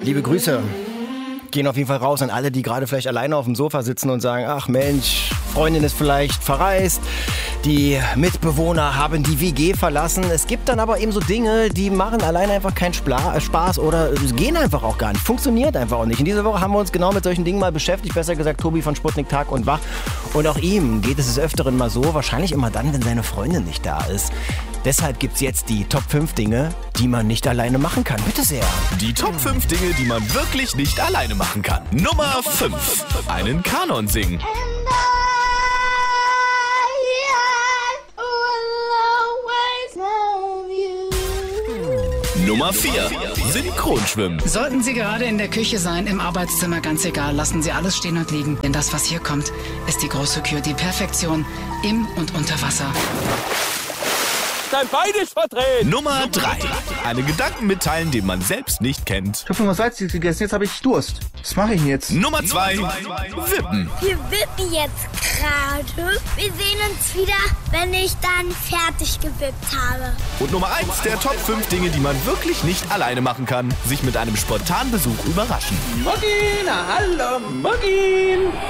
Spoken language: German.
Liebe Grüße gehen auf jeden Fall raus an alle, die gerade vielleicht alleine auf dem Sofa sitzen und sagen, ach Mensch, Freundin ist vielleicht verreist, die Mitbewohner haben die WG verlassen. Es gibt dann aber eben so Dinge, die machen alleine einfach keinen Spaß oder gehen einfach auch gar nicht, funktioniert einfach auch nicht. In dieser Woche haben wir uns genau mit solchen Dingen mal beschäftigt, besser gesagt Tobi von Sputnik Tag und Wach. Und auch ihm geht es des Öfteren mal so, wahrscheinlich immer dann, wenn seine Freundin nicht da ist. Deshalb gibt's jetzt die Top 5 Dinge, die man nicht alleine machen kann. Bitte sehr. Die Top 5 Dinge, die man wirklich nicht alleine machen kann. Nummer 5. Einen Kanon singen. Nummer 4. Synchronschwimmen. Sollten Sie gerade in der Küche sein, im Arbeitszimmer, ganz egal, lassen Sie alles stehen und liegen. Denn das, was hier kommt, ist die große Kür, die Perfektion im und unter Wasser. Dein Bein ist verdreht! Nummer 3. Einen Gedanken mitteilen, den man selbst nicht kennt. Ich habe schon was Salziges gegessen, jetzt habe ich Durst. Was mache ich denn jetzt? Nummer 2. Wippen. Wir wippen jetzt gerade. Wir sehen uns wieder, wenn ich dann fertig gewippt habe. Und Nummer 1 der Top 5 Dinge, die man wirklich nicht alleine machen kann. Sich mit einem spontanen Besuch überraschen. Muggin, hallo Muggin!